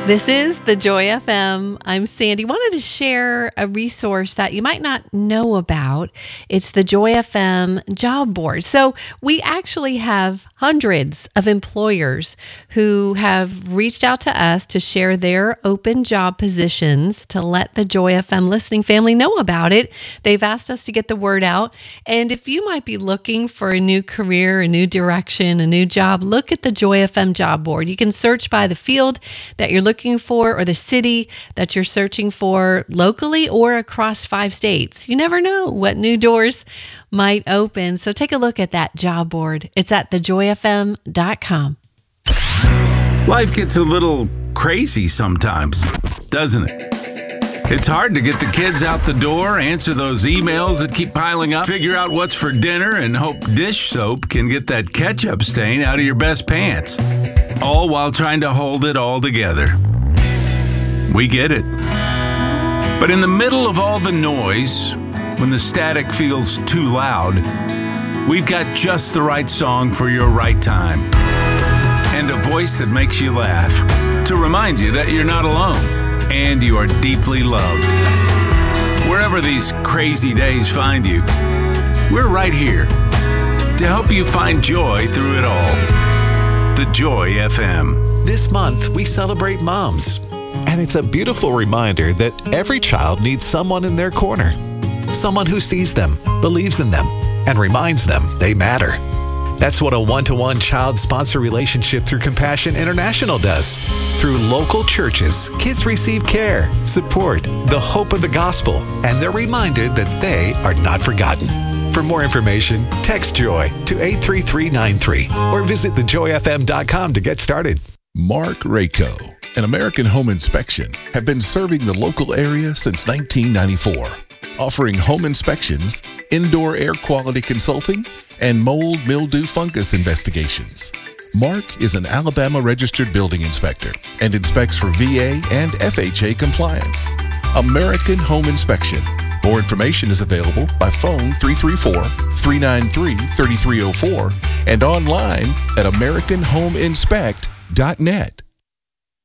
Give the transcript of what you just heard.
This is the Joy FM. I'm Sandy. Wanted to share a resource that you might not know about. It's the Joy FM job board. So we actually have hundreds of employers who have reached out to us to share their open job positions to let the Joy FM listening family know about it. They've asked us to get the word out. And if you might be looking for a new career, a new direction, a new job, look at the Joy FM job board. You can search by the field that you're looking for or the city that you're searching for locally or across 5 states. You never know what new doors might open. So take a look at that job board. It's at thejoyfm.com. Life gets a little crazy sometimes, doesn't it? It's hard to get the kids out the door, answer those emails that keep piling up, figure out what's for dinner, and hope dish soap can get that ketchup stain out of your best pants. All while trying to hold it all together. We get it. But in the middle of all the noise, when the static feels too loud, we've got just the right song for your right time. And a voice that makes you laugh to remind you that you're not alone and you are deeply loved. Wherever these crazy days find you, we're right here to help you find joy through it all. The Joy FM. This month, we celebrate moms. And it's a beautiful reminder that every child needs someone in their corner. Someone who sees them, believes in them, and reminds them they matter. That's what a one-to-one child-sponsor relationship through Compassion International does. Through local churches, kids receive care, support, the hope of the gospel, and they're reminded that they are not forgotten. For more information, text JOY to 83393 or visit thejoyfm.com to get started. Mark Rayco and American Home Inspection have been serving the local area since 1994, offering home inspections, indoor air quality consulting, and mold, mildew, fungus investigations. Mark is an Alabama registered building inspector and inspects for VA and FHA compliance. American Home Inspection. More information is available by phone 334-393-3304 and online at AmericanHomeInspect.net.